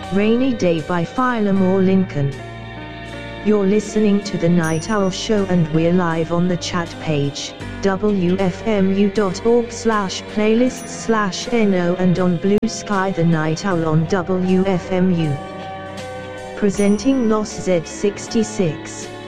Rainy Day by Philomore Lincoln. You're listening to The Night Owl Show and we're live on the chat page, wfmu.org/playlists/no and on Blue Sky The Night Owl on WFMU. Presenting Loss Z66.